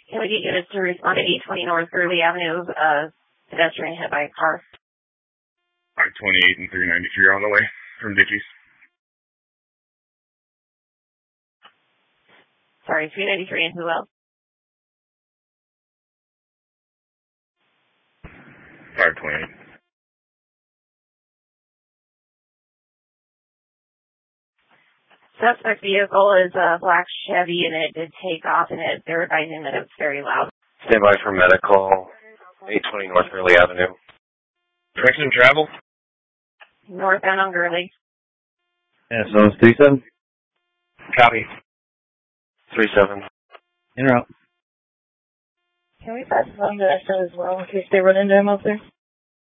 Can we get units to respond to 820 North Gurley Avenue, pedestrian hit by a car? 528 and 393 on the way from Ditchies. Sorry, 393 and who else? 528. Suspect vehicle is a black Chevy, and it did take off, and they're advising that it's very loud. Stand by for medical, 820 North Gurley Avenue. Direction travel? Northbound on Gurley. Yeah, so it's 37? Copy. 37. In route. Can we pass along to that as well in case they run into him up there?